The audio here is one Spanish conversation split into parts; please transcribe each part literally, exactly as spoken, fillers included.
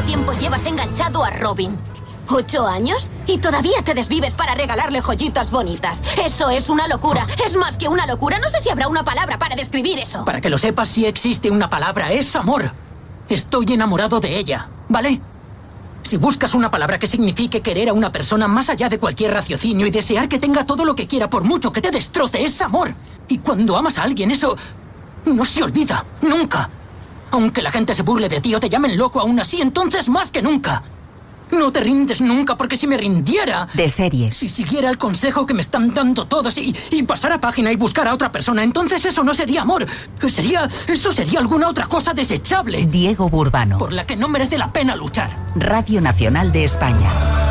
tiempo llevas enganchado a Robin? ¿Ocho años? Y todavía te desvives para regalarle joyitas bonitas. Eso es una locura. Es más que una locura. No sé si habrá una palabra para describir eso. Para que lo sepas, sí existe una palabra. Es amor. Estoy enamorado de ella, ¿vale? Si buscas una palabra que signifique querer a una persona más allá de cualquier raciocinio y desear que tenga todo lo que quiera por mucho que te destroce, es amor. Y cuando amas a alguien, eso no se olvida, nunca. Aunque la gente se burle de ti o te llamen loco aún así, entonces más que nunca. No te rindes nunca, porque si me rindiera... De serie. Si siguiera el consejo que me están dando todos y, y pasara página y buscara a otra persona, entonces eso no sería amor. Sería... Eso sería alguna otra cosa desechable. Diego Burbano. Por la que no merece la pena luchar. Radio Nacional de España.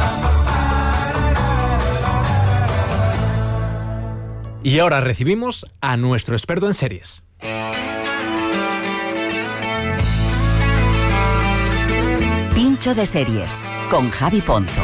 Y ahora recibimos a nuestro experto en series. Pincho de series, con Javi Ponzo.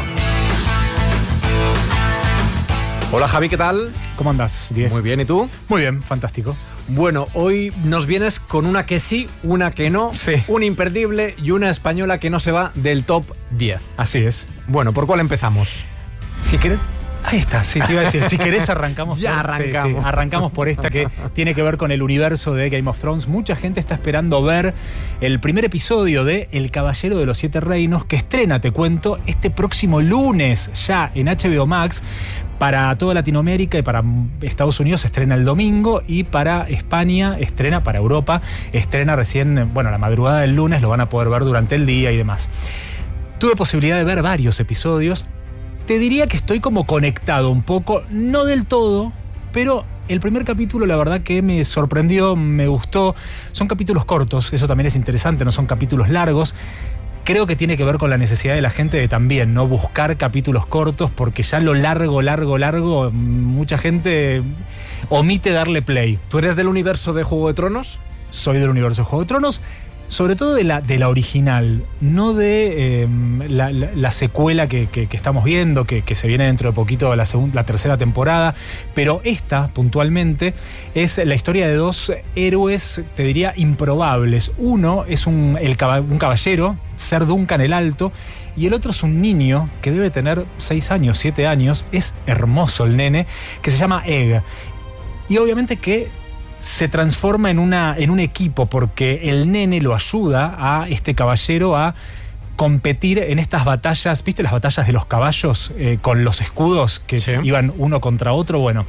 Hola Javi, ¿qué tal? ¿Cómo andas, Diego? Muy bien, ¿y tú? Muy bien, fantástico. Bueno, hoy nos vienes con una que sí, una que no, sí. Un imperdible y una española que no se va del top diez. Así es. Bueno, ¿por cuál empezamos? Si querés... Ahí está, sí, te iba a decir, si querés arrancamos. Ya por, arrancamos. Sí, sí, arrancamos por esta que tiene que ver con el universo de Game of Thrones. Mucha gente está esperando ver el primer episodio de El Caballero de los Siete Reinos, que estrena, te cuento, este próximo lunes ya en H B O Max. Para toda Latinoamérica y para Estados Unidos estrena el domingo, y para España estrena, para Europa, estrena recién, bueno, la madrugada del lunes, lo van a poder ver durante el día y demás. Tuve posibilidad de ver varios episodios. Te diría que estoy como conectado un poco, no del todo, pero el primer capítulo la verdad que me sorprendió, me gustó. Son capítulos cortos, eso también es interesante, no son capítulos largos. Creo que tiene que ver con la necesidad de la gente de también, ¿no?, buscar capítulos cortos, porque ya lo largo, largo, largo, mucha gente omite darle play. ¿Tú eres del universo de Juego de Tronos? Soy del universo de Juego de Tronos. Sobre todo de la, de la original, no de eh, la, la, la secuela que, que, que estamos viendo, que, que se viene dentro de poquito la, segunda, la tercera temporada, pero esta, puntualmente, es la historia de dos héroes, te diría, improbables. Uno es un, el, un caballero, Ser Duncan el Alto, y el otro es un niño que debe tener seis años, siete años, es hermoso el nene, que se llama Egg. Y obviamente que se transforma en, una, en un equipo, porque el nene lo ayuda a este caballero a competir en estas batallas. ¿Viste las batallas de los caballos eh, con los escudos que sí. iban uno contra otro? Bueno,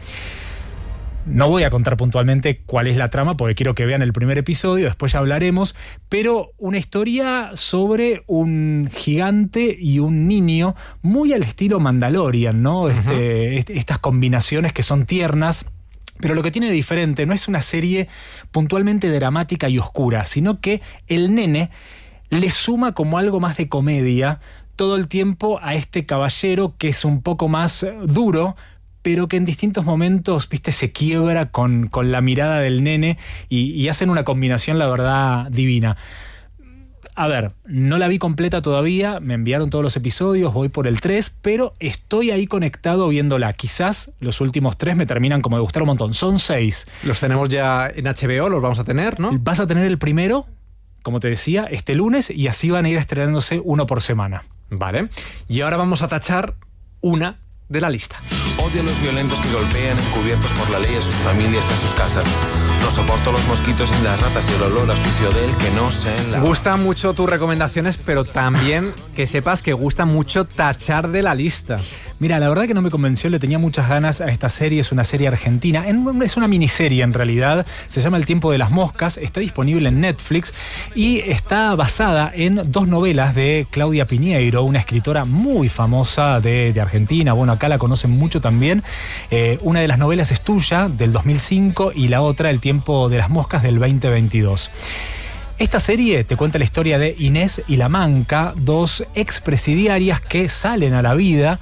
no voy a contar puntualmente cuál es la trama, porque quiero que vean el primer episodio, después ya hablaremos, pero una historia sobre un gigante y un niño, muy al estilo Mandalorian, ¿no? Uh-huh. este, este, estas combinaciones que son tiernas. Pero lo que tiene de diferente no es una serie puntualmente dramática y oscura, sino que el nene le suma como algo más de comedia todo el tiempo a este caballero, que es un poco más duro, pero que en distintos momentos, viste, se quiebra con, con la mirada del nene y, y hacen una combinación, la verdad, divina. A ver, no la vi completa todavía, me enviaron todos los episodios, voy por el tres, pero estoy ahí conectado viéndola. Quizás los últimos tres me terminan como de gustar un montón. Son seis. Los tenemos ya en H B O, los vamos a tener, ¿no? Vas a tener el primero, como te decía, este lunes, y así van a ir estrenándose uno por semana. Vale. Y ahora vamos a tachar una de la lista. Odio a los violentos que golpean encubiertos por la ley a sus familias y a sus casas. No soporto los mosquitos y las ratas y el olor a sucio de él que no se enlava. Gustan mucho tus recomendaciones, pero también que sepas que gusta mucho tachar de la lista. Mira, la verdad que no me convenció, le tenía muchas ganas a esta serie. Es una serie argentina, es una miniserie en realidad, se llama El Tiempo de las Moscas, está disponible en Netflix y está basada en dos novelas de Claudia Piñeiro, una escritora muy famosa de, de Argentina. Bueno, acá la conocen mucho también. Eh, una de las novelas es tuya, del dos mil cinco, y la otra, El Tiempo de las Moscas, del veinte veintidós. Esta serie te cuenta la historia de Inés y La Manca, dos expresidiarias que salen a la vida.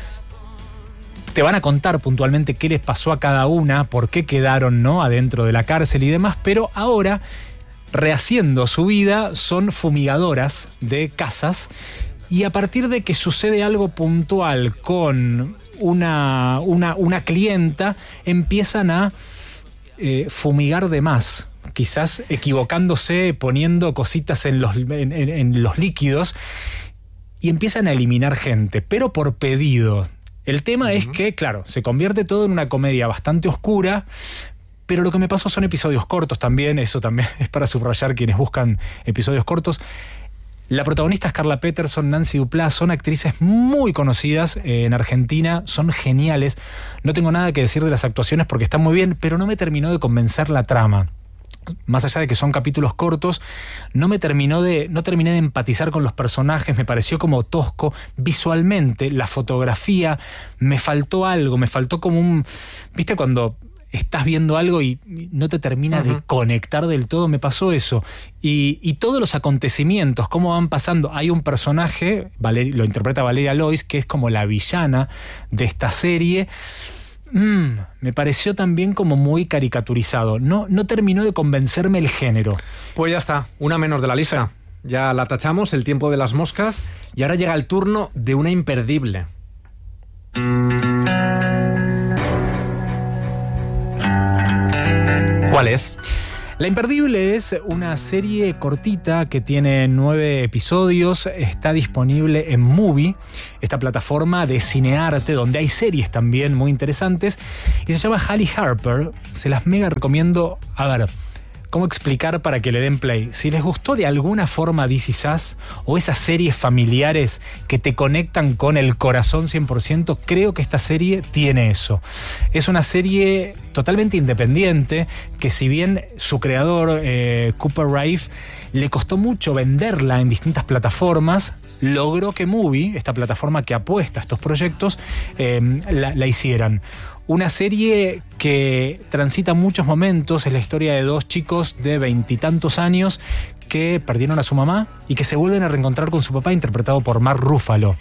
Te van a contar puntualmente qué les pasó a cada una, por qué quedaron, ¿no?, adentro de la cárcel y demás, pero ahora, rehaciendo su vida, son fumigadoras de casas, y a partir de que sucede algo puntual con una, una, una clienta, empiezan a eh, fumigar de más. quizás equivocándose, poniendo cositas en los, en, en, en los líquidos, y empiezan a eliminar gente, pero por pedido. El tema uh-huh. es que, claro, se convierte todo en una comedia bastante oscura, pero lo que me pasó son episodios cortos también, eso también es para subrayar quienes buscan episodios cortos. La protagonista es Carla Peterson, Nancy Duplá, son actrices muy conocidas eh, en Argentina, son geniales. No tengo nada que decir de las actuaciones porque están muy bien, pero no me terminó de convencer la trama. Más allá de que son capítulos cortos, no me terminó de, no terminé de empatizar con los personajes, me pareció como tosco. Visualmente, la fotografía, me faltó algo, me faltó como un... ¿Viste cuando estás viendo algo y no te termina uh-huh. de conectar del todo? Me pasó eso. Y, y todos los acontecimientos, cómo van pasando. Hay un personaje, Valer, lo interpreta Valeria Lois, que es como la villana de esta serie. Mm, me pareció también como muy caricaturizado. No, no terminó de convencerme el género. Pues ya está, una menos de la lista. Ya la tachamos, el tiempo de las moscas. Y ahora llega el turno de una imperdible. ¿Cuál es? La Imperdible es una serie cortita que tiene nueve episodios, está disponible en Movie, esta plataforma de cinearte donde hay series también muy interesantes, y se llama Halle Harper. Se las mega recomiendo. A ver, ¿cómo explicar para que le den play? Si les gustó de alguna forma This Is Us o esas series familiares que te conectan con el corazón cien por ciento, creo que esta serie tiene eso. Es una serie totalmente independiente que, si bien su creador, eh, Cooper Raiff, le costó mucho venderla en distintas plataformas, logró que Movie, esta plataforma que apuesta a estos proyectos, eh, la, la hicieran. Una serie que transita muchos momentos, es la historia de dos chicos de veintitantos años que perdieron a su mamá y que se vuelven a reencontrar con su papá, interpretado por Mark Ruffalo.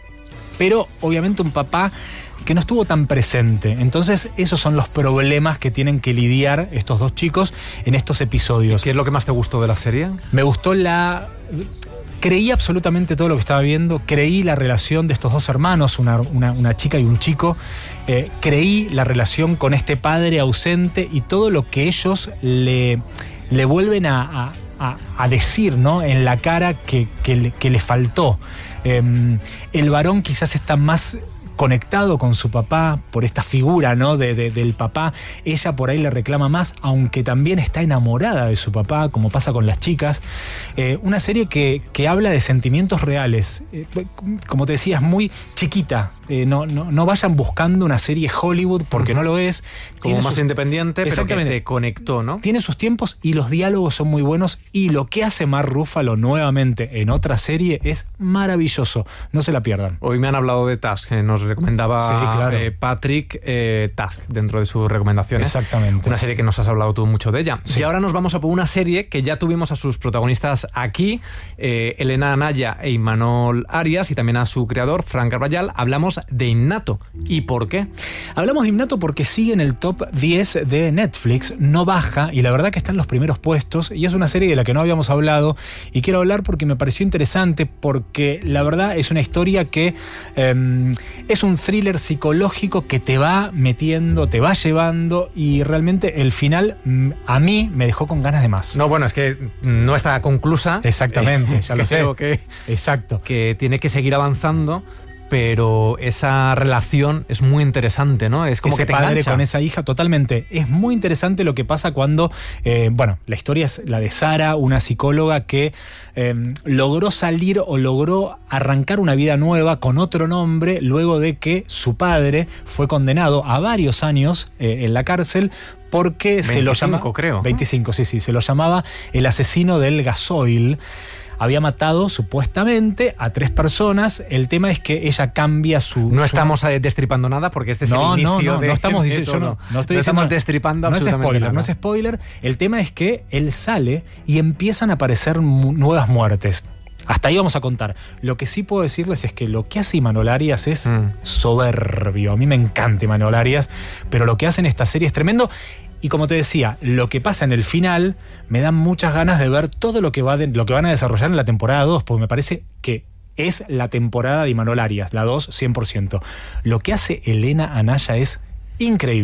Pero obviamente un papá que no estuvo tan presente. Entonces esos son los problemas que tienen que lidiar estos dos chicos en estos episodios. ¿Qué es lo que más te gustó de la serie? Me gustó la... Creí absolutamente todo lo que estaba viendo, creí la relación de estos dos hermanos, una, una, una chica y un chico, eh, creí la relación con este padre ausente y todo lo que ellos le, le vuelven a, a, a decir, ¿no?, en la cara que, que, le, que le faltó. Eh, el varón quizás está más conectado con su papá por esta figura, ¿no?, de, de, del papá. Ella por ahí le reclama más, aunque también está enamorada de su papá, como pasa con las chicas. Eh, una serie que, que habla de sentimientos reales. Eh, como te decía, es muy chiquita. Eh, no, no, no vayan buscando una serie Hollywood, porque uh-huh. no lo es. Como Tiene más sus... independiente, pero que te conectó, ¿no? Tiene sus tiempos y los diálogos son muy buenos, y lo que hace Mark Ruffalo nuevamente en otra serie es maravilloso. No se la pierdan. Hoy me han hablado de Task, eh, nos recomendaba sí, claro. eh, Patrick eh, Task dentro de sus recomendaciones. Exactamente. Una serie que nos has hablado tú mucho de ella. Sí. Y ahora nos vamos a por una serie que ya tuvimos a sus protagonistas aquí, eh, Elena Anaya e Imanol Arias, y también a su creador, Fran Carvajal. Hablamos de Innato. ¿Y por qué? Hablamos de Innato porque sigue en el top diez de Netflix, no baja, y la verdad que está en los primeros puestos, y es una serie de la que no habíamos hablado, y quiero hablar porque me pareció interesante, porque la verdad es una historia que eh, es un thriller psicológico que te va metiendo, te va llevando, y realmente el final a mí me dejó con ganas de más. No, bueno, es que no está conclusa. Exactamente, ya lo sé. Creo que, Exacto. que tiene que seguir avanzando, pero esa relación es muy interesante, ¿no? Es como ese que te padre engancha. Con esa hija, totalmente. Es muy interesante lo que pasa cuando, eh, bueno, la historia es la de Sara, una psicóloga que eh, logró salir o logró arrancar una vida nueva con otro nombre luego de que su padre fue condenado a varios años eh, en la cárcel porque veinticinco, se lo llama... creo. veinticinco, sí, sí. Se lo llamaba el asesino del gasoil. Había matado supuestamente a tres personas. El tema es que ella cambia su... No su... estamos destripando nada porque este es no, el inicio no, no, de... No, estamos diciendo... de Yo no, no estoy no diciendo, estamos destripando no absolutamente es spoiler, nada. No es spoiler. El tema es que él sale y empiezan a aparecer mu- nuevas muertes. Hasta ahí vamos a contar. Lo que sí puedo decirles es que lo que hace Imanol Arias es mm. soberbio. A mí me encanta Imanol Arias, pero lo que hace en esta serie es tremendo. Y como te decía, lo que pasa en el final me da muchas ganas de ver todo lo que, va de, lo que van a desarrollar en la temporada dos, porque me parece que es la temporada de Imanol Arias, la dos, cien por ciento. Lo que hace Elena Anaya es increíble.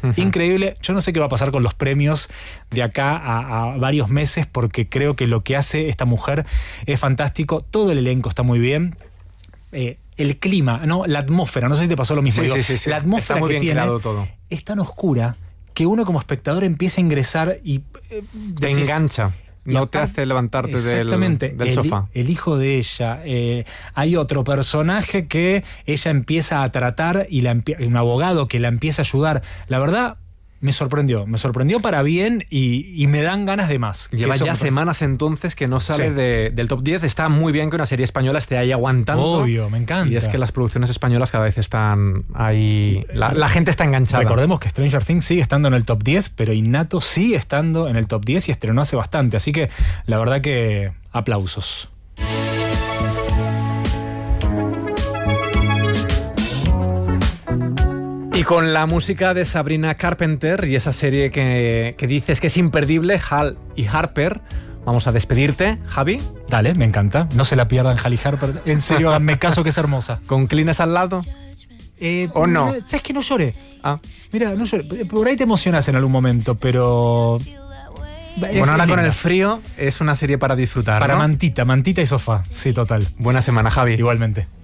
Uh-huh. Increíble. Yo no sé qué va a pasar con los premios de acá a, a varios meses, porque creo que lo que hace esta mujer es fantástico. Todo el elenco está muy bien. Eh, el clima, ¿no? La atmósfera, no sé si te pasó lo mismo. Sí, Digo, sí, sí, sí. La atmósfera está muy que bien tiene creado todo. es tan oscura que uno como espectador empieza a ingresar y eh, Te decís, engancha. y No te aparte- hace levantarte del, Exactamente. del el, sofá. El hijo de ella. Eh, hay otro personaje que ella empieza a tratar y la empie- un abogado que la empieza a ayudar. La verdad, me sorprendió. Me sorprendió para bien y, y me dan ganas de más. Lleva Que eso ya me parece- semanas entonces que no sale Sí. de- del top diez. Está muy bien que una serie española esté ahí aguantando. Obvio, me encanta. Y es que las producciones españolas cada vez están ahí. La, la gente está enganchada. Recordemos que Stranger Things sigue estando en el top diez, pero Innato sigue estando en el top diez y estrenó hace bastante. Así que la verdad que aplausos. Y con la música de Sabrina Carpenter y esa serie que, que dices que es imperdible, Hal y Harper, vamos a despedirte, Javi. Dale, me encanta. No se la pierdan, Halle Harper. En serio, háganme caso que es hermosa. ¿Con Clines al lado? Eh, ¿O no? ¿Sabes que no lloré? Ah. Mira, no lloré. Por ahí te emocionas en algún momento, pero... Es- Bueno, ahora es con linda. el frío es una serie para disfrutar, Para ¿no? mantita, mantita y sofá. Sí, total. Buena semana, Javi. Igualmente.